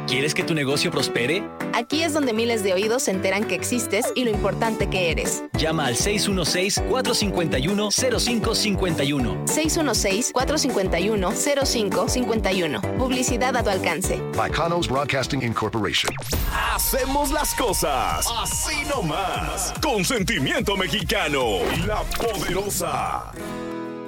¿Quieres que tu negocio prospere? Aquí es donde miles de oídos se enteran que existes y lo importante que eres. Llama al 616-451-0551. 616-451-0551. Publicidad a tu alcance. Bacanos Broadcasting Incorporation. Hacemos las cosas así nomás. Con sentimiento mexicano. La Poderosa.